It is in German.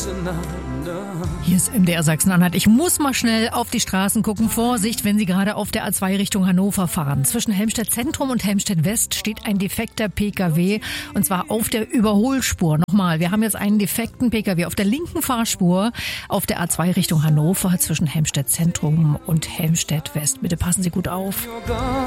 Hier ist MDR Sachsen-Anhalt. Ich muss mal schnell auf die Straßen gucken. Vorsicht, wenn Sie gerade auf der A2 Richtung Hannover fahren. Zwischen Helmstedt Zentrum und Helmstedt West steht ein defekter PKW. Und zwar auf der Überholspur. Nochmal, wir haben jetzt einen defekten PKW auf der linken Fahrspur auf der A2 Richtung Hannover zwischen Helmstedt Zentrum und Helmstedt West. Bitte passen Sie gut auf.